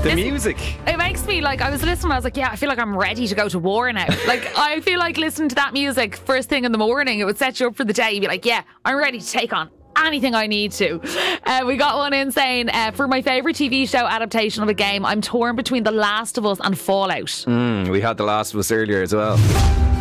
The music. It makes me like, I was listening, I was like, yeah, I feel like I'm ready to go to war now. Like, I feel like listening to that music first thing in the morning, it would set you up for the day. You'd be like, yeah, I'm ready to take on anything I need to. We got one in saying, for my favourite TV show adaptation of a game, I'm torn between The Last of Us and Fallout. We had The Last of Us earlier as well.